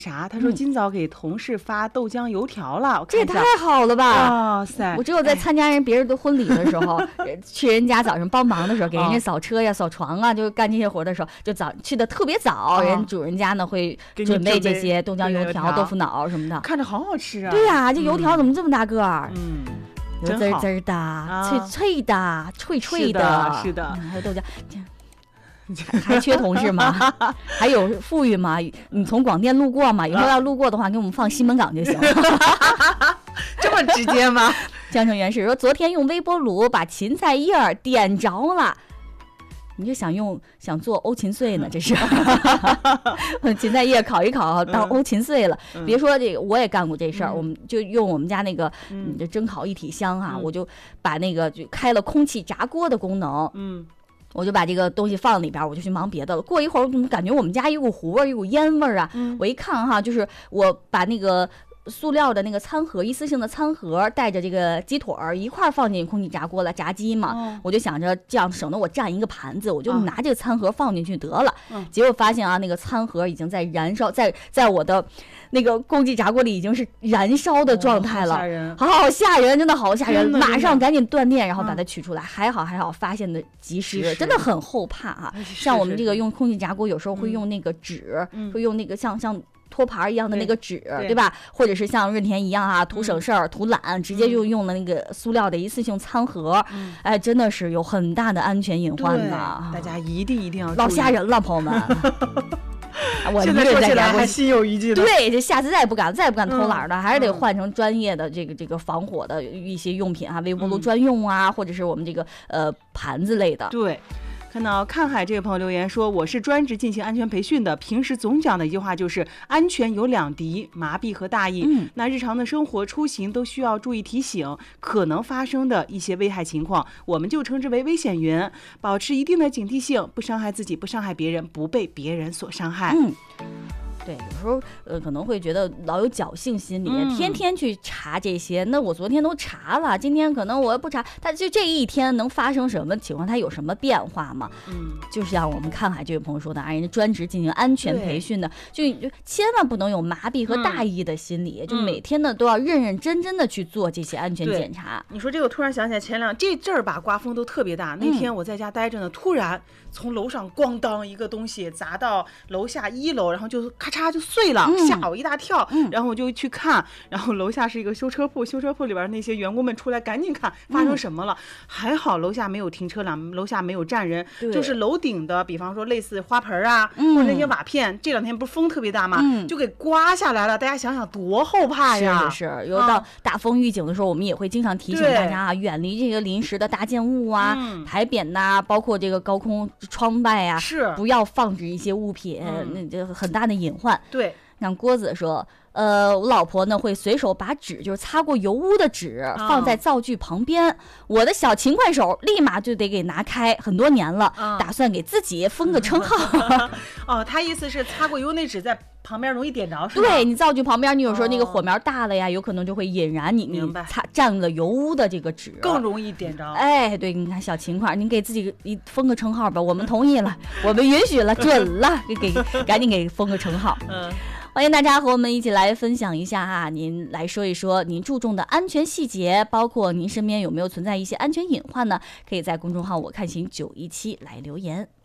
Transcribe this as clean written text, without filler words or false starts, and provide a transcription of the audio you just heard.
啥？他说今早给同事发豆浆油条了， 这也太好了吧！ 哇塞！ 我只有在参加别人的婚礼的时候，去人家早上帮忙的时候，给人家扫车呀、扫床啊，就干这些活的时候，就去的特别早，人主人家呢会准备这些豆浆油条、豆腐脑什么的， 看着好好吃啊！ 对呀，这油条怎么这么大个儿？ 真滋滋的、脆脆的、脆脆的，是的， 还有豆浆。还缺同事吗？还有富裕吗？你从广电路过吗？以后要路过的话，给我们放西门港就行。 这么直接吗？ 江城元士说，昨天用微波炉把芹菜叶点着了。你就想做欧芹碎呢？这是芹菜叶烤一烤当欧芹碎了。别说这个，我也干过这事儿。我们就用我们家那个蒸烤一体箱啊，我就把那个就开了空气炸锅的功能。我就把这个东西放里边，我就去忙别的了。过一会儿，我感觉我们家一股糊味，一股烟味啊。我一看哈，就是我把那个塑料的那个餐盒，一次性的餐盒，带着这个鸡腿儿一块放进空气炸锅来炸鸡嘛。我就想着这样省得我占一个盘子，我就拿这个餐盒放进去得了。结果发现啊，那个餐盒已经在燃烧，在我的那个空气炸锅里已经是燃烧的状态了，好吓人，真的好吓人！马上赶紧断电，然后把它取出来。还好发现的及时，真的很后怕啊。像我们这个用空气炸锅，有时候会用那个纸，会用那个像托盘一样的那个纸，对吧？或者是像润田一样啊，图省事儿、图懒，直接就用了那个塑料的一次性餐盒。哎，真的是有很大的安全隐患的。 大家一定要注意， 老吓人了，朋友们。 我现在说起来还心有余悸。 对，这下次再也不敢偷懒了，还是得换成专业的这个防火的一些用品啊，微波炉专用啊，或者是我们这个盘子类的。 对。看到看海这位朋友留言说，我是专职进行安全培训的，平时总讲的一句话就是安全有两敌，麻痹和大意。那日常的生活出行都需要注意提醒可能发生的一些危害情况，我们就称之为危险源，保持一定的警惕性，不伤害自己，不伤害别人，不被别人所伤害。 对，有时候可能会觉得老有侥幸心理，天天去查这些。那我昨天都查了，今天可能我不查，它就这一天能发生什么情况？它有什么变化吗？就像我们看海这位朋友说的啊，人家专职进行安全培训的，就千万不能有麻痹和大意的心理，就每天呢都要认认真真的去做这些安全检查。 你说这个，我突然想起来，这阵儿吧，刮风都特别大。那天我在家待着呢，突然从楼上咣当一个东西砸到楼下1楼，然后就咔嚓就碎了，吓我一大跳。然后我就去看，然后楼下是一个修车铺里边那些员工们出来赶紧看发生什么了。还好楼下没有停车辆，楼下没有站人，就是楼顶的，比方说类似花盆啊，或者那些瓦片，这两天不是风特别大吗？就给刮下来了。大家想想多后怕呀！ 是，有到大风预警的时候，我们也会经常提醒大家啊，远离这个临时的大建物啊、牌匾呐，包括这个高空窗外啊，不要放置一些物品，那就很大的隐患。 对， 像郭子说，我老婆呢会随手把纸，就是擦过油污的纸放在灶具旁边，我的小勤快手立马就得给拿开，很多年了，打算给自己封个称号。 他意思是擦过油那纸在旁边容易点着，是吧？ 对，你灶具旁边，你有时候那个火苗大了呀，有可能就会引燃你沾了油污的这个纸， 更容易点着。 哎，对，你看小勤快，您给自己封个称号吧，我们同意了，我们允许了，准了，赶紧给封个称号。欢迎大家和我们一起来分享一下哈，您来说一说您注重的安全细节，包括您身边有没有存在一些安全隐患呢？可以在公众号我看行917来留言。